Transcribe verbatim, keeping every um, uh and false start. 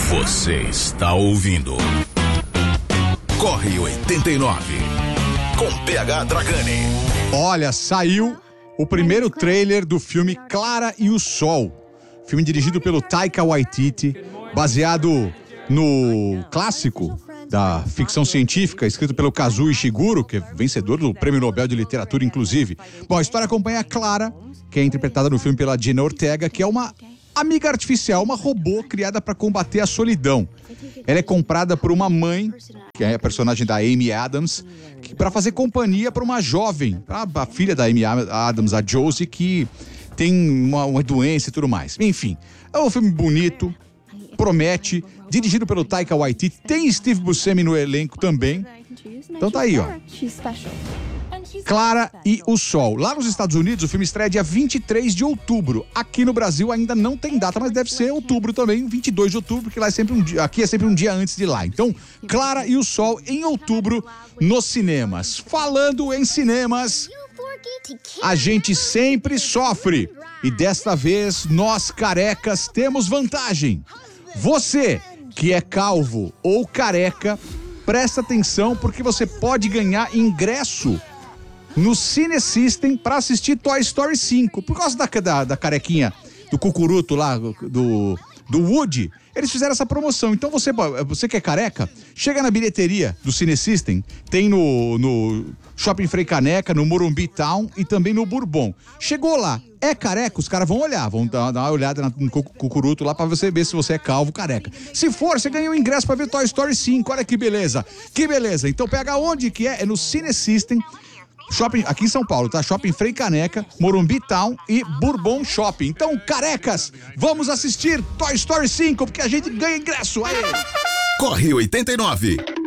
Você está ouvindo Corre oitenta e nove com P H Dragani. Olha, saiu o primeiro trailer do filme Clara e o Sol. Filme dirigido pelo Taika Waititi, baseado no clássico da ficção científica, escrito pelo Kazuo Ishiguro, que é vencedor do Prêmio Nobel de Literatura, inclusive. Bom, a história acompanha a Clara, que é interpretada no filme pela Jenna Ortega, que é uma amiga artificial, uma robô criada para combater a solidão. Ela é comprada por uma mãe, que é a personagem da Amy Adams, para fazer companhia para uma jovem, a, a filha da Amy Adams, a Josie, que tem uma, uma doença e tudo mais. Enfim, é um filme bonito, promete, dirigido pelo Taika Waititi, tem Steve Buscemi no elenco também. Então tá aí, ó. Clara e o Sol. Lá nos Estados Unidos, o filme estreia dia vinte e três de outubro. Aqui no Brasil ainda não tem data, mas deve ser outubro também, vinte e dois de outubro, porque lá é sempre um dia, aqui é sempre um dia antes de lá. Então, Clara e o Sol em outubro nos cinemas. Falando em cinemas, a gente sempre sofre. E desta vez, nós carecas temos vantagem. Você que é calvo ou careca, presta atenção porque você pode ganhar ingresso no Cine System para assistir Toy Story cinco. Por causa da, da, da carequinha do cucuruto lá, do, do Woody, eles fizeram essa promoção. Então você, você que é careca, chega na bilheteria do Cine System, tem no, no Shopping Frei Caneca, no Morumbi Town e também no Bourbon. Chegou lá, é careca, os caras vão olhar, vão dar, dar uma olhada no cucuruto lá pra você ver se você é calvo, careca. Se for, você ganha um ingresso pra ver Toy Story cinco, olha que beleza, que beleza. Então pega onde que é, é no Cine System, Shopping, aqui em São Paulo, tá? Shopping Frei Caneca, Morumbi Town e Bourbon Shopping. Então, carecas, vamos assistir Toy Story cinco, porque a gente ganha ingresso. Aê! Corre oitenta e nove.